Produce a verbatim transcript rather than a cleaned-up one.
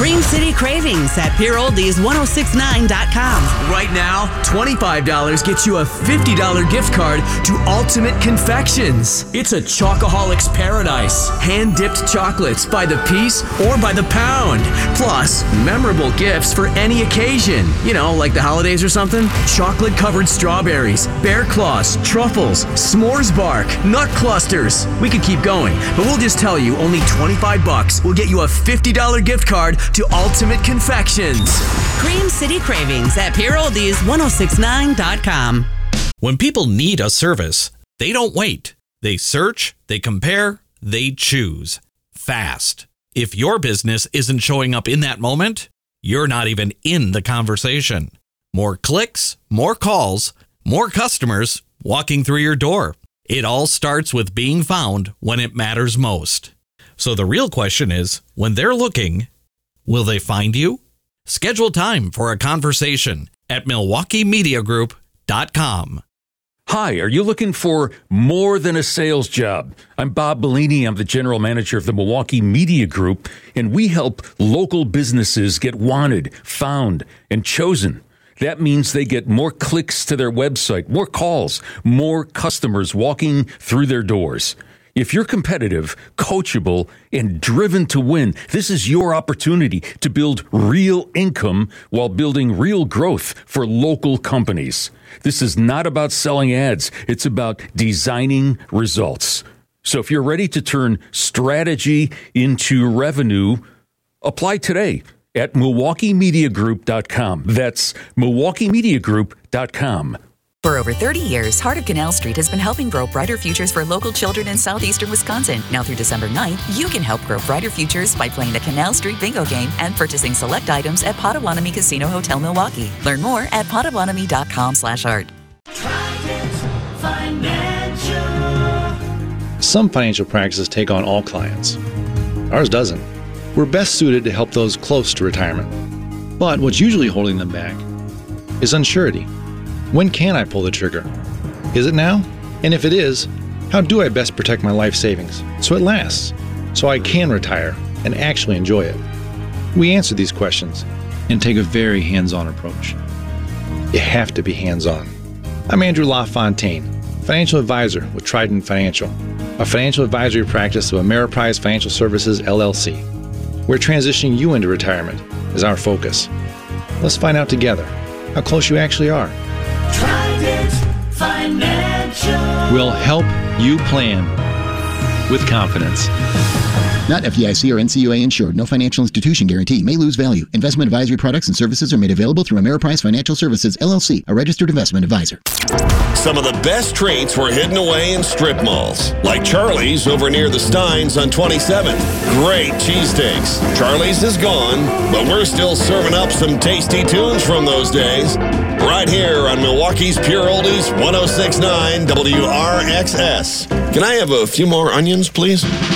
Cream City Cravings at Pure Oldies ten sixty-nine dot com. Right now, twenty-five dollars gets you a fifty dollars gift card to Ultimate Confections. It's a chocoholic's paradise. Hand-dipped chocolates by the piece or by the pound. Plus, memorable gifts for any occasion. You know, like the holidays or something. Chocolate-covered strawberries, bear claws, truffles, s'mores bark, nut clusters. We could keep going, but we'll just tell you only twenty-five bucks will get you a fifty dollars gift card to Ultimate Confections. Cream City Cravings at Pure Oldies ten sixty-nine dot com. When people need a service, they don't wait. They search, they compare, they choose. Fast. If your business isn't showing up in that moment, you're not even in the conversation. More clicks, more calls, more customers walking through your door. It all starts with being found when it matters most. So the real question is, when they're looking, will they find you? Schedule time for a conversation at milwaukee media group dot com. Hi, are you looking for more than a sales job? I'm Bob Bellini. I'm the general manager of the Milwaukee Media Group, and we help local businesses get wanted, found, and chosen. That means they get more clicks to their website, more calls, more customers walking through their doors. If you're competitive, coachable, and driven to win, this is your opportunity to build real income while building real growth for local companies. This is not about selling ads. It's about designing results. So if you're ready to turn strategy into revenue, apply today at milwaukee media group dot com. That's milwaukee media group dot com. For over thirty years, Heart of Canal Street has been helping grow brighter futures for local children in southeastern Wisconsin. Now through December ninth, you can help grow brighter futures by playing the Canal Street Bingo game and purchasing select items at Potawatomi Casino Hotel Milwaukee. Learn more at potawatomi dot com slash art. Some financial practices take on all clients. Ours doesn't. We're best suited to help those close to retirement. But what's usually holding them back is unsurety. When can I pull the trigger? Is it now? And if it is, how do I best protect my life savings so it lasts, so I can retire and actually enjoy it? We answer these questions and take a very hands-on approach. You have to be hands-on. I'm Andrew LaFontaine, financial advisor with Trident Financial, a financial advisory practice of Ameriprise Financial Services, L L C. Where transitioning you into retirement is our focus. Let's find out together how close you actually are. Trident Financial. We'll help you plan with confidence. Not F D I C or N C U A insured. No financial institution guarantee. May lose value. Investment advisory products and services are made available through Ameriprise Financial Services, L L C, a registered investment advisor. Some of the best treats were hidden away in strip malls, like Charlie's over near the Steins on twenty-seventh. Great cheesesteaks. Charlie's is gone, but we're still serving up some tasty tunes from those days. Right here on Milwaukee's Pure Oldies ten sixty-nine W R X S. Can I have a few more onions, please?